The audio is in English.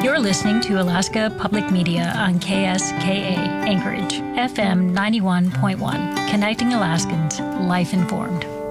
You're listening to Alaska Public Media on KSKA Anchorage, FM 91.1, connecting Alaskans, life informed.